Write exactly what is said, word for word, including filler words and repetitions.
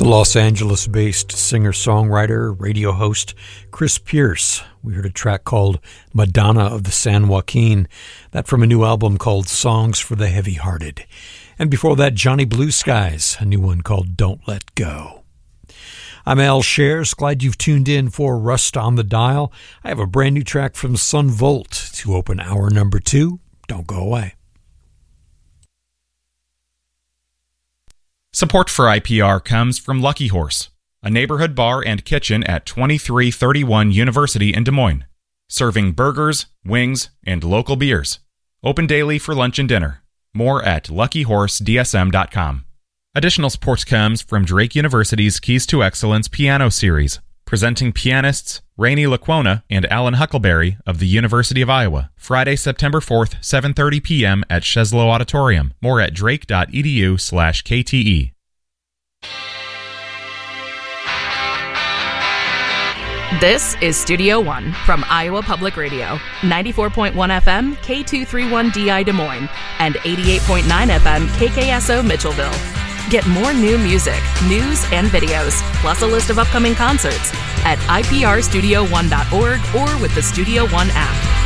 The Los Angeles-based singer-songwriter, radio host Chris Pierce. We heard a track called Madonna of the San Joaquin, that from a new album called Songs for the Heavy-Hearted. And before that, Johnny Blue Skies, a new one called Don't Let Go. I'm Al Shares. Glad you've tuned in for Rust on the Dial. I have a brand new track from Son Volt to open hour number two. Don't go away. Support for I P R comes from Lucky Horse, a neighborhood bar and kitchen at twenty-three thirty-one University in Des Moines, serving burgers, wings, and local beers. Open daily for lunch and dinner. More at lucky horse d s m dot com. Additional support comes from Drake University's Keys to Excellence Piano Series, presenting pianists Rainey Laquona and Alan Huckleberry of the University of Iowa, Friday, September fourth, seven thirty p.m. at Sheslow Auditorium. More at drake.edu slash KTE. This is Studio One from Iowa Public Radio, ninety-four point one F M, K two thirty-one D I Des Moines, and eighty-eight point nine F M, K K S O Mitchellville. Get more new music, news, and videos, plus a list of upcoming concerts at I P R studio one dot org or with the Studio One app.